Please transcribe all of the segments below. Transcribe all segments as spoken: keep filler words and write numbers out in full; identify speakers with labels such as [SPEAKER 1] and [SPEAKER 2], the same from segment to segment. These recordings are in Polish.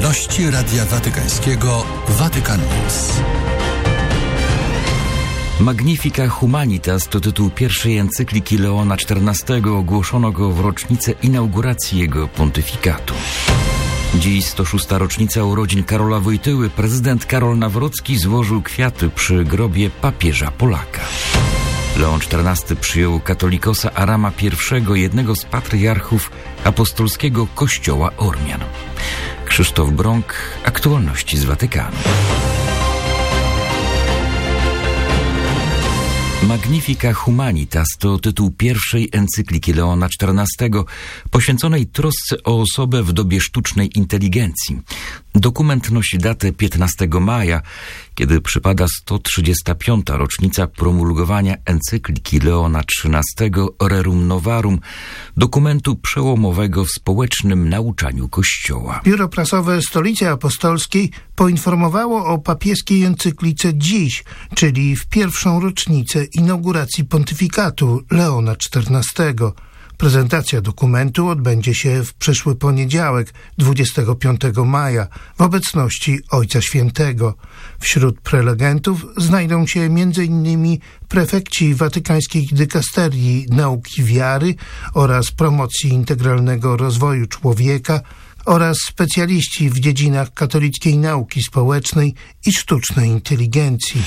[SPEAKER 1] Aktualności Radia Watykańskiego Vatican News.
[SPEAKER 2] Magnifica Humanitas to tytuł pierwszej encykliki Leona czternastego, ogłoszono go w rocznicę inauguracji jego pontyfikatu. Dziś sto szósta rocznica urodzin Karola Wojtyły. Prezydent Karol Nawrocki złożył kwiaty przy grobie papieża Polaka. Leon czternasty przyjął katolikosa Arama I, jednego z patriarchów apostolskiego Kościoła Ormian. Krzysztof Brąk, aktualności z Watykanu. Magnifica Humanitas to tytuł pierwszej encykliki Leona czternastego, poświęconej trosce o osobę w dobie sztucznej inteligencji. Dokument nosi datę piętnastego maja, kiedy przypada sto trzydziesta piąta rocznica promulgowania encykliki Leona trzynastego Rerum Novarum, dokumentu przełomowego w społecznym nauczaniu Kościoła.
[SPEAKER 3] Biuro Prasowe Stolicy Apostolskiej poinformowało o papieskiej encyklice dziś, czyli w pierwszą rocznicę inauguracji pontyfikatu Leona czternastego. Prezentacja dokumentu odbędzie się w przyszły poniedziałek, dwudziestego piątego maja, w obecności Ojca Świętego. Wśród prelegentów znajdą się między innymi prefekci watykańskich dykasterii nauki wiary oraz promocji integralnego rozwoju człowieka oraz specjaliści w dziedzinach katolickiej nauki społecznej i sztucznej inteligencji.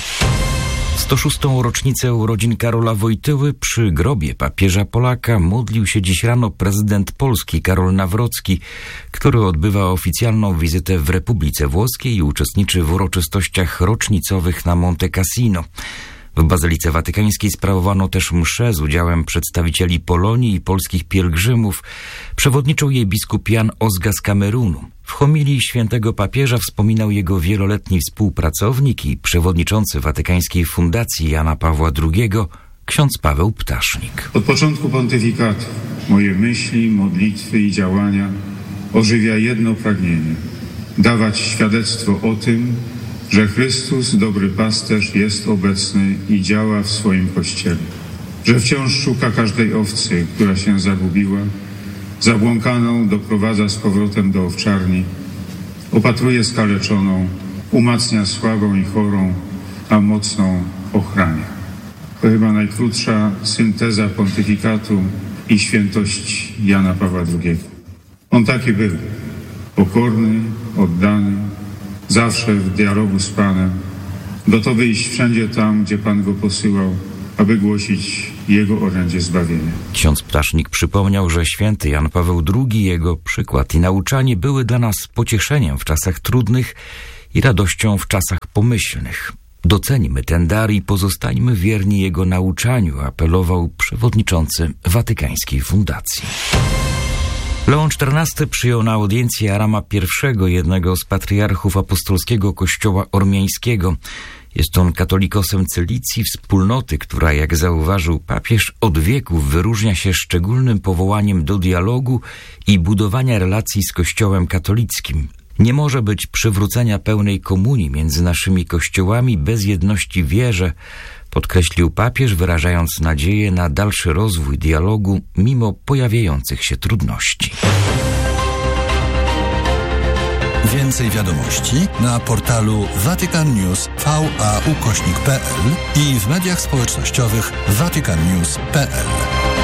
[SPEAKER 2] sto szóstą rocznicę urodzin Karola Wojtyły przy grobie papieża Polaka modlił się dziś rano prezydent Polski Karol Nawrocki, który odbywa oficjalną wizytę w Republice Włoskiej i uczestniczy w uroczystościach rocznicowych na Monte Cassino. W Bazylice Watykańskiej sprawowano też mszę z udziałem przedstawicieli Polonii i polskich pielgrzymów. Przewodniczył jej biskup Jan Ozga z Kamerunu. W homilii świętego papieża wspominał jego wieloletni współpracownik i przewodniczący Watykańskiej Fundacji Jana Pawła drugiego, ksiądz Paweł Ptasznik.
[SPEAKER 4] Od początku pontyfikatu moje myśli, modlitwy i działania ożywia jedno pragnienie – dawać świadectwo o tym, że Chrystus, dobry pasterz, jest obecny i działa w swoim Kościele, że wciąż szuka każdej owcy, która się zagubiła, zabłąkaną doprowadza z powrotem do owczarni, opatruje skaleczoną, umacnia słabą i chorą, a mocną ochrania. To chyba najkrótsza synteza pontyfikatu i świętości Jana Pawła drugiego. On taki był, pokorny, oddany, zawsze w dialogu z Panem, gotowy iść wszędzie tam, gdzie Pan go posyłał, aby głosić Jego orędzie zbawienia.
[SPEAKER 2] Ksiądz Ptasznik przypomniał, że święty Jan Paweł drugi, jego przykład i nauczanie były dla nas pocieszeniem w czasach trudnych i radością w czasach pomyślnych. Docenimy ten dar i pozostańmy wierni jego nauczaniu, apelował przewodniczący Watykańskiej Fundacji. Leon czternasty przyjął na audiencję Arama I, jednego z patriarchów apostolskiego Kościoła Ormiańskiego. Jest on katolikosem Celicji, wspólnoty, która, jak zauważył papież, od wieków wyróżnia się szczególnym powołaniem do dialogu i budowania relacji z Kościołem katolickim. Nie może być przywrócenia pełnej komunii między naszymi kościołami bez jedności w wierze, podkreślił papież, wyrażając nadzieję na dalszy rozwój dialogu mimo pojawiających się trudności.
[SPEAKER 1] Więcej wiadomości na portalu Vatican News V A ukośnik P L i w mediach społecznościowych vatican news kropka p l.